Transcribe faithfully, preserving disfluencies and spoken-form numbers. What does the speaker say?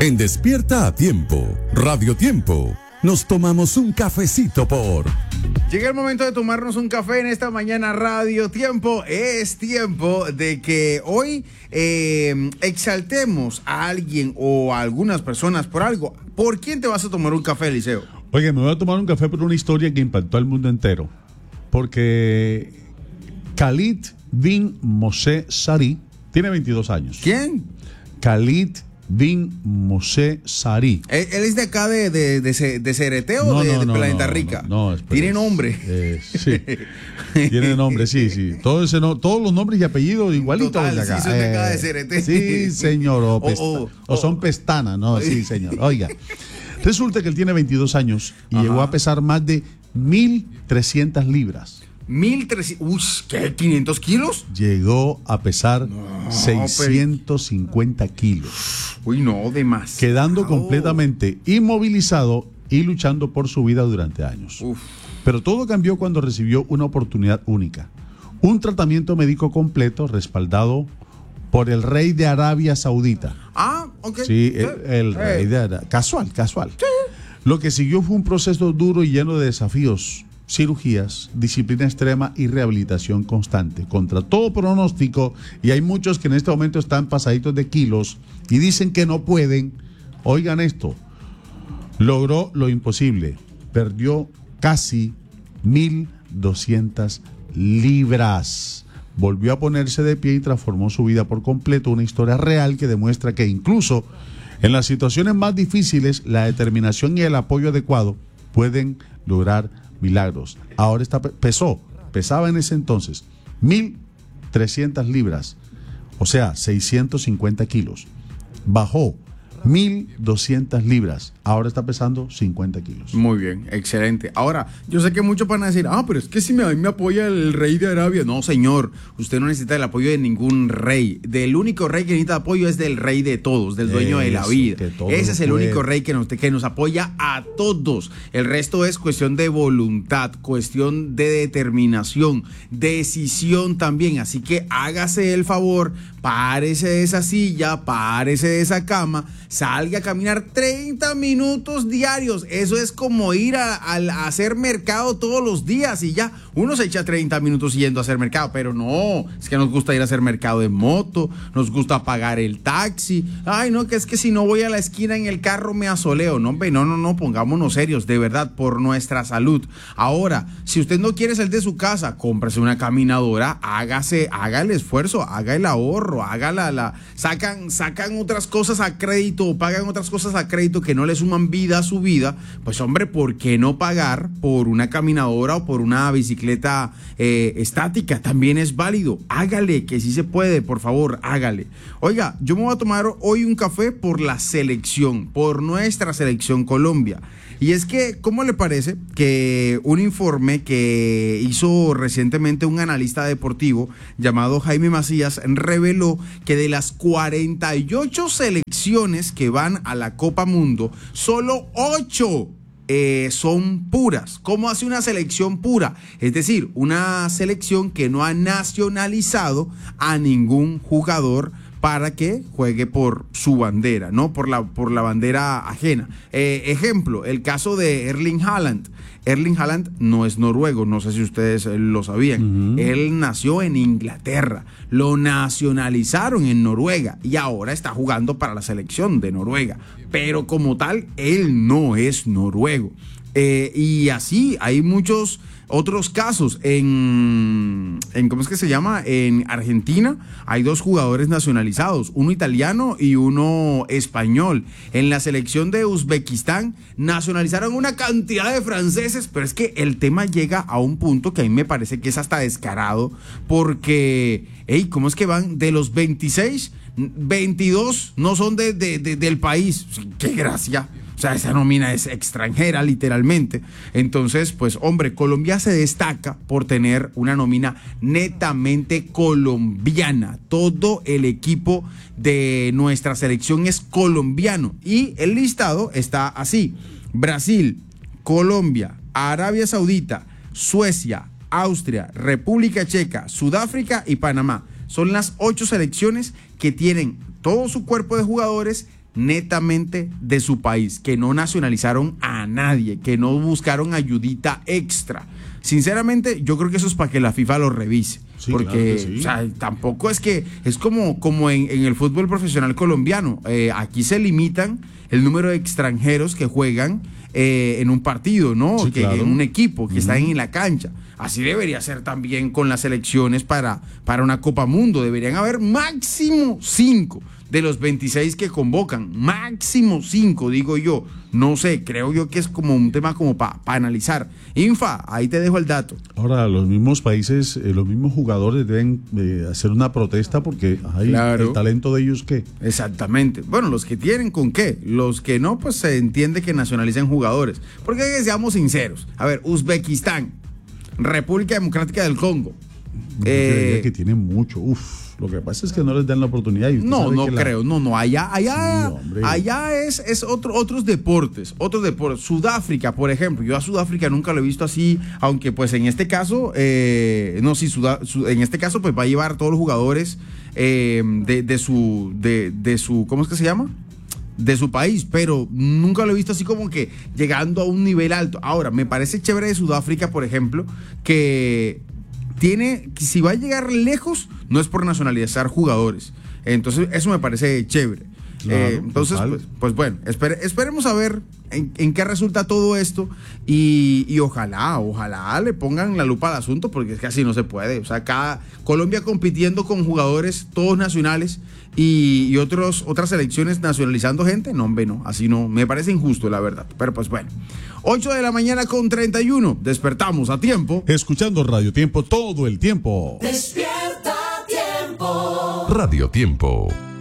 En Despierta a Tiempo, Radio Tiempo, nos tomamos un cafecito por... Llega el momento de tomarnos un café en esta mañana Radio Tiempo. Es tiempo de que hoy eh, exaltemos a alguien o a algunas personas por algo. ¿Por quién te vas a tomar un café, Eliseo? Oye, me voy a tomar un café por una historia que impactó al mundo entero. Porque Khalid bin Moshe Sari tiene veintidós años. ¿Quién? Khalid bin Moshe Sari. ¿Él, él es de acá de, de, de, de Cerete o no, de, no, de no, Planeta no, Rica? No, no, espera, ¿Tiene nombre? Eh, sí, tiene nombre, sí, sí. Todo ese no, todos los nombres y apellidos igualitos. Total, de acá. sí, son de acá de Eh, Cerete. Sí, señor. O, pesta- O- o- o son pestanas, ¿no? Sí, señor. Oiga, resulta que él tiene veintidós años y Ajá. llegó a pesar más de mil trescientas libras. mil trescientos. Uy, ¿qué? ¿quinientos kilos? Llegó a pesar No, seiscientos cincuenta kilos, Uy, no, de más. quedando completamente inmovilizado y luchando por su vida durante años. Uf. Pero todo cambió cuando recibió una oportunidad única. Un tratamiento médico completo respaldado por el rey de Arabia Saudita. Ah, ok. Sí, el, el Eh. rey de Arabia. Casual, casual. Lo que siguió fue un proceso duro y lleno de desafíos, cirugías, disciplina extrema y rehabilitación constante. Contra todo pronóstico, y hay muchos que en este momento están pasaditos de kilos y dicen que no pueden. Oigan esto, logró lo imposible. Perdió casi mil doscientas libras. Volvió a ponerse de pie y transformó su vida por completo. Una historia real que demuestra que incluso en las situaciones más difíciles, la determinación y el apoyo adecuado pueden lograr milagros. Ahora está, pesó, pesaba en ese entonces mil trescientas libras, o sea, seiscientos cincuenta kilos. Bajó mil doscientas libras, ahora está pesando cincuenta kilos. Muy bien, excelente. Ahora, yo sé que muchos van a decir, ah, pero es que si me, a mí me apoya el rey de Arabia. No, señor, usted no necesita el apoyo de ningún rey. Del único rey que necesita apoyo es del rey de todos, del dueño de la Eso, vida. que todo Ese es el puede. único rey que nos, que nos apoya a todos. El resto es cuestión de voluntad, cuestión de determinación, decisión también. Así que hágase el favor, párese de esa silla, párese de esa cama, salga a caminar treinta minutos diarios. Eso es como ir a, a, a hacer mercado todos los días y ya. Uno se echa treinta minutos yendo a hacer mercado, pero no, es que nos gusta ir a hacer mercado en moto, nos gusta pagar el taxi. Ay, no, que es que si no voy a la esquina en el carro me asoleo. No, hombre, no, no, no, pongámonos serios, de verdad, por nuestra salud. Ahora, si usted no quiere salir de su casa, cómprese una caminadora, hágase, haga el esfuerzo, haga el ahorro, haga la, la, sacan, sacan otras cosas a crédito o pagan otras cosas a crédito que no le suman vida a su vida. Pues hombre, ¿por qué no pagar por una caminadora o por una bicicleta eh, estática? También es válido. Hágale, que sí se puede, por favor, hágale. Oiga, yo me voy a tomar hoy un café por la selección, por nuestra selección Colombia. Y es que, ¿cómo le parece que un informe que hizo recientemente un analista deportivo llamado Jaime Macías reveló que de las cuarenta y ocho selecciones que van a la Copa Mundo, solo ocho eh, son puras? ¿Cómo hace una selección pura? Es decir, una selección que no ha nacionalizado a ningún jugador para que juegue por su bandera, no por la, por la bandera ajena. Eh, ejemplo, el caso de Erling Haaland. Erling Haaland no es noruego, no sé si ustedes lo sabían. Uh-huh. Él nació en Inglaterra, lo nacionalizaron en Noruega y ahora está jugando para la selección de Noruega. Pero como tal, él no es noruego. Eh, y así hay muchos otros casos. En, en ¿cómo es que se llama? En Argentina hay dos jugadores nacionalizados, uno italiano y uno español. En la selección de Uzbekistán nacionalizaron una cantidad de franceses, pero es que el tema llega a un punto que a mí me parece que es hasta descarado, porque, hey, ¿cómo es que van de los veintiséis, veintidós no son de, de, de, del país? ¡Qué gracia! O sea, esa nómina es extranjera, literalmente. Entonces, pues, hombre, Colombia se destaca por tener una nómina netamente colombiana. Todo el equipo de nuestra selección es colombiano. Y el listado está así: Brasil, Colombia, Arabia Saudita, Suecia, Austria, República Checa, Sudáfrica y Panamá. Son las ocho selecciones que tienen todo su cuerpo de jugadores netamente de su país, que no nacionalizaron a nadie, que no buscaron ayudita extra. Sinceramente, yo creo que eso es para que la FIFA lo revise. Sí, porque claro que sí. O sea, tampoco es que es como, como en, en el fútbol profesional colombiano. Eh, aquí se limitan el número de extranjeros que juegan eh, en un partido, ¿no? Sí, que, claro. En un equipo, que Uh-huh. están en la cancha. Así debería ser también con las selecciones para, para una Copa Mundo. Deberían haber máximo cinco de los veintiséis que convocan. Máximo cinco, digo yo. No sé, creo yo que es como un tema como para pa analizar. Infa, ahí te dejo el dato. Ahora, los mismos países, eh, los mismos jugadores deben eh, hacer una protesta porque hay Claro. el talento de ellos que... Exactamente. Bueno, los que tienen con qué. Los que no, pues se entiende que nacionalicen jugadores. Porque seamos sinceros. A ver, Uzbekistán, República Democrática del Congo. Yo Eh, creía que tienen mucho. Uf, lo que pasa es que no les dan la oportunidad. Y usted No, sabe no que la- creo, no, no, allá, allá, Sí, hombre. allá es, es otro, otros deportes, otros deportes. Sudáfrica, por ejemplo, yo a Sudáfrica nunca lo he visto así, aunque pues en este caso, eh, no, sí, Sudá- Su- en este caso pues va a llevar a todos los jugadores eh, de, de su, de, de su, ¿cómo es que se llama? De su país, pero nunca lo he visto así como que llegando a un nivel alto. Ahora, me parece chévere de Sudáfrica, por ejemplo, que tiene, que si va a llegar lejos, no es por nacionalizar jugadores. Entonces, eso me parece chévere. Claro, Eh, entonces, total. pues, pues bueno, espere- esperemos a ver en, en qué resulta todo esto y, y ojalá, ojalá le pongan la lupa al asunto porque es que así no se puede. O sea, cada Colombia compitiendo con jugadores todos nacionales y, y otros, otras selecciones nacionalizando gente, no, hombre, no, así no, me parece injusto la verdad. Pero pues bueno, ocho de la mañana con treinta y uno, despertamos a tiempo. Escuchando Radio Tiempo todo el tiempo. Despierta tiempo. Radio Tiempo.